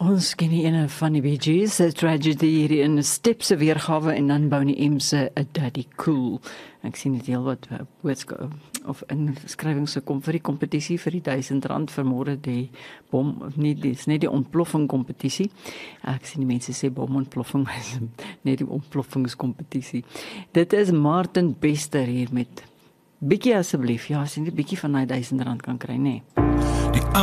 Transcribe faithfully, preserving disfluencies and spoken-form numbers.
Ons ken die ene van die Bee Gees, 'n tragedy hier in 'n stepse weergawe en dan bou die Emse 'n Daddy Cool. Ek sien dit heel wat boodskap of inskrywings kom vir die kompetisie vir die duisend rand vanmôre die bom nie dis nie die ontploffing kompetisie. Ek sien die mense sê bomontploffing is net die ontploffingskompetisie. Dit is Martin Bester hier met bietjie asseblief. Ja, as jy net bietjie van daai duisend rand kan kry, nê. Nee.